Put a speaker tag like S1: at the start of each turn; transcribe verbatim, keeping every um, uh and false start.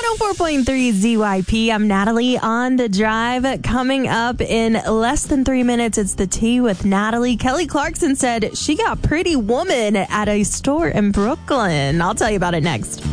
S1: one oh four point three Z Y P. I'm Natalie on the drive. Coming up in less than three minutes, it's the Tea with Natalie. Kelly Clarkson said she got Pretty Woman at a store in Brooklyn. I'll tell you about it next.